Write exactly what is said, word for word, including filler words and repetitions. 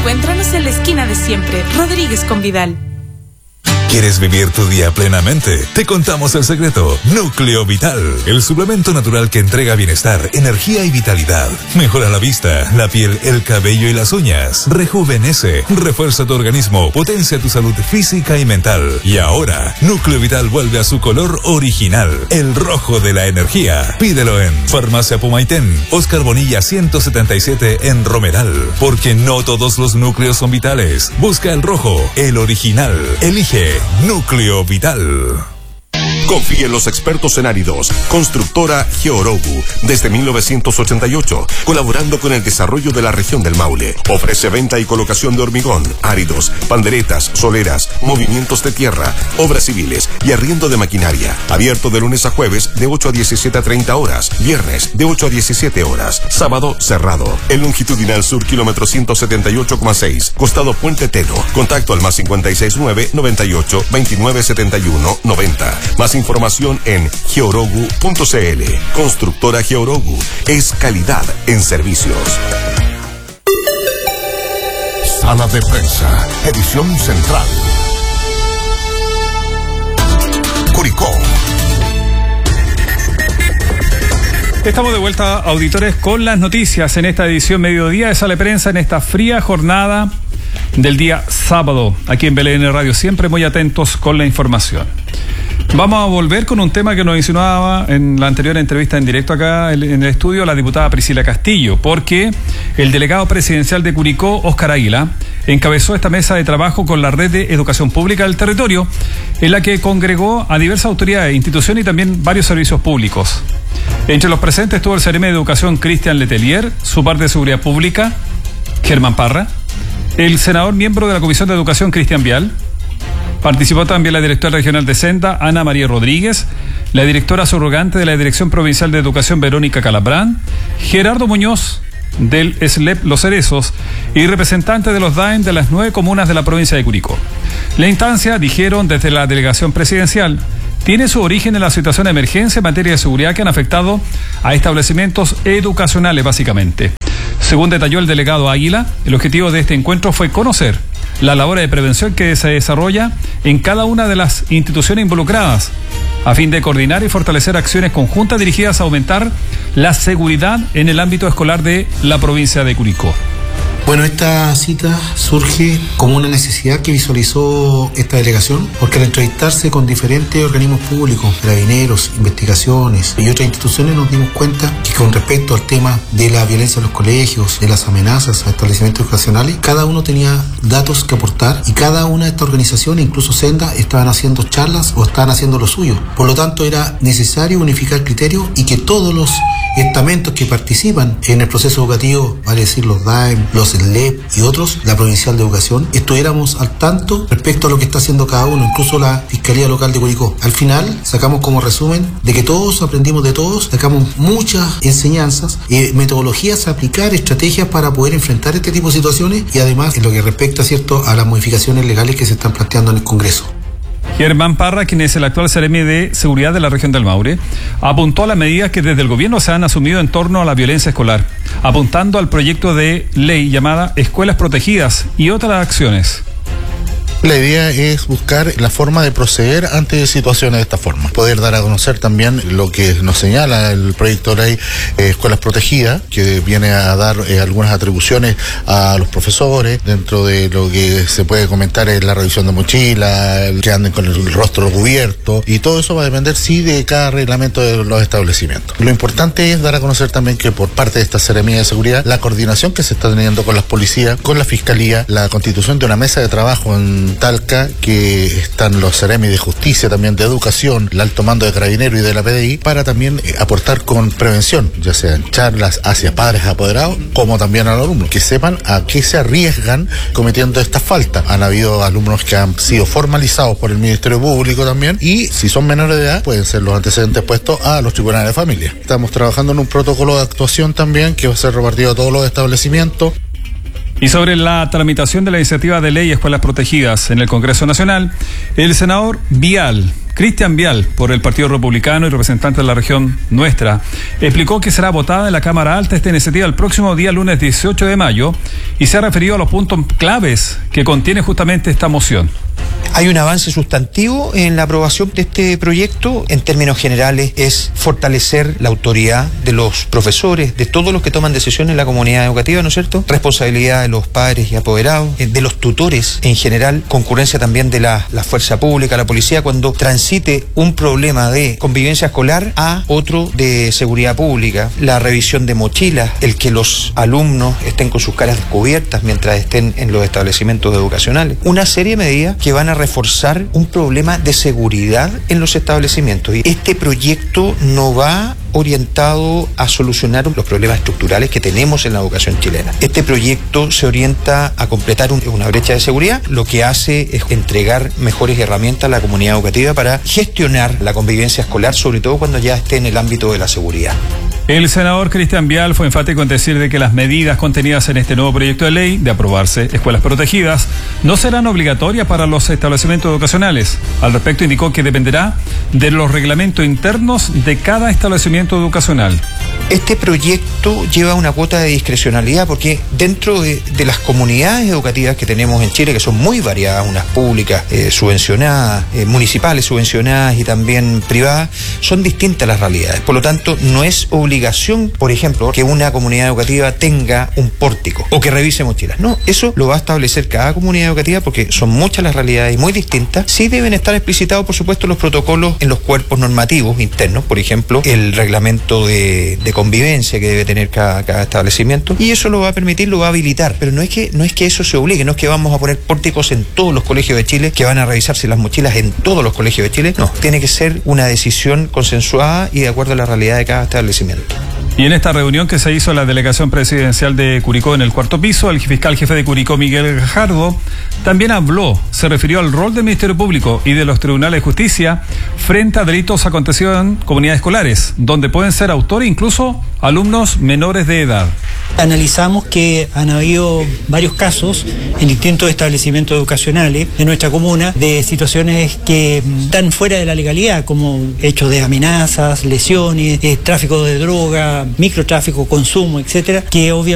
Encuéntranos en la esquina de siempre, Rodríguez con Vidal. ¿Quieres vivir tu día plenamente? Te contamos el secreto. Núcleo Vital, el suplemento natural que entrega bienestar, energía y vitalidad. Mejora la vista, la piel, el cabello y las uñas. Rejuvenece, refuerza tu organismo, potencia tu salud física y mental. Y ahora, Núcleo Vital vuelve a su color original, el rojo de la energía. Pídelo en Farmacia Pumaitén, Oscar Bonilla ciento setenta y siete en Romeral. Porque no todos los núcleos son vitales. Busca el rojo, el original. Elige Núcleo Vital. Confía en los expertos en áridos. Constructora Georogu, desde mil novecientos ochenta y ocho, colaborando con el desarrollo de la región del Maule. Ofrece venta y colocación de hormigón, áridos, panderetas, soleras, movimientos de tierra, obras civiles y arriendo de maquinaria. Abierto de lunes a jueves de ocho a diecisiete a treinta horas, viernes de ocho a diecisiete horas, sábado cerrado. El longitudinal sur, kilómetro ciento setenta y ocho coma seis, costado Puente Teno. Contacto al más cincuenta y seis nueve, noventa y ocho, veintinueve setenta y uno, noventa. Más información en georogu punto cl. Constructora Georogu es calidad en servicios. Sala de prensa, edición central. Curicó. Estamos de vuelta, auditores, con las noticias en esta edición mediodía de Sala de Prensa en esta fría jornada del día sábado, aquí en B L N Radio, siempre muy atentos con la información. Vamos a volver con un tema que nos insinuaba en la anterior entrevista en directo acá en el estudio la diputada Priscila Castillo, porque el delegado presidencial de Curicó, Óscar Águila, encabezó esta mesa de trabajo con la Red de Educación Pública del territorio, en la que congregó a diversas autoridades, instituciones y también varios servicios públicos. Entre los presentes estuvo el Seremi de Educación Cristian Letelier, su par de Seguridad Pública, Germán Parra, el senador miembro de la Comisión de Educación, Cristian Vial. Participó también la directora regional de Senda, Ana María Rodríguez, la directora subrogante de la Dirección Provincial de Educación, Verónica Calabrán, Gerardo Muñoz, del S L E P Los Cerezos, y representantes de los D A E M de las nueve comunas de la provincia de Curicó. La instancia, dijeron desde la delegación presidencial, tiene su origen en la situación de emergencia en materia de seguridad que han afectado a establecimientos educacionales, básicamente. Según detalló el delegado Águila, el objetivo de este encuentro fue conocer la labor de prevención que se desarrolla en cada una de las instituciones involucradas, a fin de coordinar y fortalecer acciones conjuntas dirigidas a aumentar la seguridad en el ámbito escolar de la provincia de Curicó. Bueno, esta cita surge como una necesidad que visualizó esta delegación, porque al entrevistarse con diferentes organismos públicos, carabineros, investigaciones y otras instituciones, nos dimos cuenta que con respecto al tema de la violencia en los colegios, de las amenazas a establecimientos educacionales, cada uno tenía datos que aportar y cada una de estas organizaciones, incluso Senda, estaban haciendo charlas o estaban haciendo lo suyo. Por lo tanto, era necesario unificar criterios y que todos los estamentos que participan en el proceso educativo, vale decir los D A E M, los S L E P y otros, la Provincial de Educación, estuviéramos al tanto respecto a lo que está haciendo cada uno, incluso la Fiscalía Local de Curicó. Al final, sacamos como resumen de que todos aprendimos de todos, sacamos muchas enseñanzas, eh, metodologías a aplicar, estrategias para poder enfrentar este tipo de situaciones y además en lo que respecta, ¿cierto?, a las modificaciones legales que se están planteando en el Congreso. Germán Parra, quien es el actual Seremi de Seguridad de la región del Maule, apuntó a las medidas que desde el gobierno se han asumido en torno a la violencia escolar, apuntando al proyecto de ley llamada Escuelas Protegidas y otras acciones. La idea es buscar la forma de proceder ante situaciones de esta forma. Poder dar a conocer también lo que nos señala el proyecto de ley eh, Escuelas Protegidas, que viene a dar eh, algunas atribuciones a los profesores, dentro de lo que se puede comentar es la revisión de mochila, el que anden con el rostro cubierto, y todo eso va a depender, sí, de cada reglamento de los establecimientos. Lo importante es dar a conocer también que por parte de esta Seremía de Seguridad, la coordinación que se está teniendo con las policías, con la Fiscalía, la constitución de una mesa de trabajo en Talca, que están los Seremi de Justicia, también de Educación, el alto mando de Carabineros y de la P D I, para también eh, aportar con prevención, ya sean charlas hacia padres apoderados, como también a los alumnos, que sepan a qué se arriesgan cometiendo esta falta. Han habido alumnos que han sido formalizados por el Ministerio Público también, y si son menores de edad, pueden ser los antecedentes puestos a los tribunales de familia. Estamos trabajando en un protocolo de actuación también, que va a ser repartido a todos los establecimientos. Y sobre la tramitación de la iniciativa de ley Escuelas Protegidas en el Congreso Nacional, el senador Vial, Cristian Vial, por el Partido Republicano y representante de la región nuestra, explicó que será votada en la Cámara Alta esta iniciativa el próximo día lunes dieciocho de mayo y se ha referido a los puntos claves que contiene justamente esta moción. Hay un avance sustantivo en la aprobación de este proyecto. En términos generales es fortalecer la autoridad de los profesores, de todos los que toman decisiones en la comunidad educativa, ¿no es cierto? Responsabilidad de los padres y apoderados, de los tutores en general, concurrencia también de la, la fuerza pública, la policía, cuando transite un problema de convivencia escolar a otro de seguridad pública, la revisión de mochilas, el que los alumnos estén con sus caras descubiertas mientras estén en los establecimientos educacionales. Una serie de medidas que van a reforzar un problema de seguridad en los establecimientos. Y este proyecto no va orientado a solucionar los problemas estructurales que tenemos en la educación chilena. Este proyecto se orienta a completar un, una brecha de seguridad, lo que hace es entregar mejores herramientas a la comunidad educativa para gestionar la convivencia escolar, sobre todo cuando ya esté en el ámbito de la seguridad. El senador Cristian Vial fue enfático en decir de que las medidas contenidas en este nuevo proyecto de ley de aprobarse escuelas protegidas no serán obligatorias para los establecimientos educacionales. Al respecto indicó que dependerá de los reglamentos internos de cada establecimiento educacional. Este proyecto lleva una cuota de discrecionalidad porque dentro de, de las comunidades educativas que tenemos en Chile, que son muy variadas, unas públicas eh, subvencionadas, eh, municipales subvencionadas y también privadas, son distintas las realidades. Por lo tanto, no es obligación, por ejemplo, que una comunidad educativa tenga un pórtico o que revise mochilas. No, eso lo va a establecer cada comunidad educativa porque son muchas las realidades y muy distintas. Sí deben estar explicitados, por supuesto, los protocolos en los cuerpos normativos internos, por ejemplo, el reglamento de, de convivencia que debe tener cada, cada establecimiento, y eso lo va a permitir, lo va a habilitar, pero no es que no es que eso se obligue, no es que vamos a poner pórticos en todos los colegios de Chile, que van a revisarse las mochilas en todos los colegios de Chile. No, tiene que ser una decisión consensuada y de acuerdo a la realidad de cada establecimiento. Y en esta reunión que se hizo en la delegación presidencial de Curicó en el cuarto piso, el fiscal jefe de Curicó, Miguel Gajardo, también habló, se refirió al rol del Ministerio Público y de los tribunales de justicia frente a delitos acontecidos en comunidades escolares, donde pueden ser autores incluso alumnos menores de edad. Analizamos que han habido varios casos en distintos establecimientos educacionales de nuestra comuna de situaciones que están fuera de la legalidad, como hechos de amenazas, lesiones, eh, tráfico de droga, microtráfico, consumo, etcétera, que obviamente